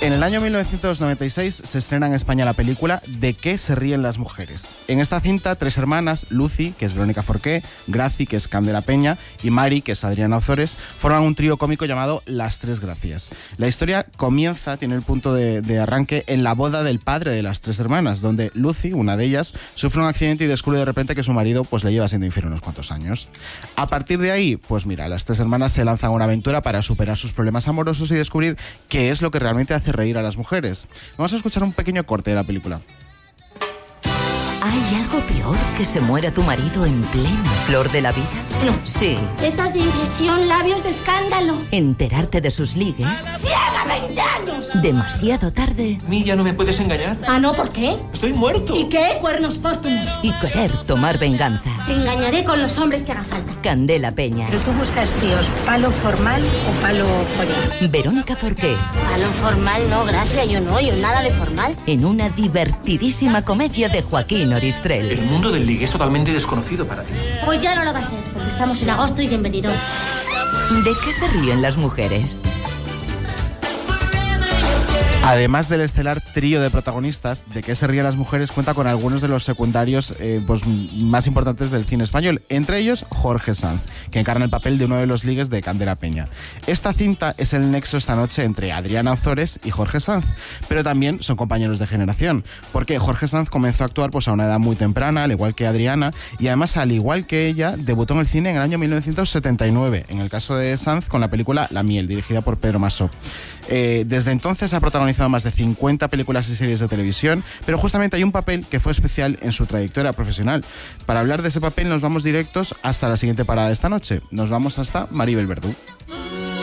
En el año 1996 se estrena en España la película ¿De qué se ríen las mujeres? En esta cinta, tres hermanas, Lucy, que es Verónica Forqué, Graci, que es Candela Peña, y Mari, que es Adriana Ozores, forman un trío cómico llamado Las Tres Gracias. La historia comienza, tiene el punto de arranque en la boda del padre de las tres hermanas, donde Lucy, una de ellas, sufre un accidente y descubre de repente que su marido pues le lleva siendo infiel unos cuantos años. A partir de ahí, pues mira, las tres hermanas se lanzan a una aventura para superar sus problemas amorosos y descubrir qué es lo que realmente hace reír a las mujeres. Vamos a escuchar un pequeño corte de la película. ¿Hay algo peor que se muera tu marido en plena flor de la vida? No. Sí. Tetas de impresión, labios de escándalo. Enterarte de sus ligues. ¡Ciega 20 años! Demasiado tarde. ¿A mí ya no me puedes engañar? Ah, ¿no? ¿Por qué? ¡Estoy muerto! ¿Y qué? Cuernos póstumos. Y querer tomar venganza. Te engañaré con los hombres que haga falta. Candela Peña. ¿Pero tú buscas tíos palo formal o palo follón? Verónica Forqué. Palo formal no, gracias, yo nada de formal. En una divertidísima comedia de Joaquín Oristrel. El mundo del ligue es totalmente desconocido para ti. Pues ya no lo va a ser, porque estamos en agosto y bienvenido. ¿De qué se ríen las mujeres? Además del estelar trío de protagonistas, ¿De qué se ríen las mujeres? Cuenta con algunos de los secundarios más importantes del cine español, entre ellos Jorge Sanz, que encarna el papel de uno de los ligues de Candela Peña. Esta cinta es el nexo esta noche entre Adriana Ozores y Jorge Sanz, pero también son compañeros de generación, porque Jorge Sanz comenzó a actuar pues a una edad muy temprana, al igual que Adriana, y además, al igual que ella, debutó en el cine en el año 1979, en el caso de Sanz con la película La miel, dirigida por Pedro Masó. Desde entonces ha protagonizado más de 50 películas y series de televisión, pero justamente hay un papel que fue especial en su trayectoria profesional. Para hablar de ese papel nos vamos directos hasta la siguiente parada de esta noche. Nos vamos hasta Maribel Verdú.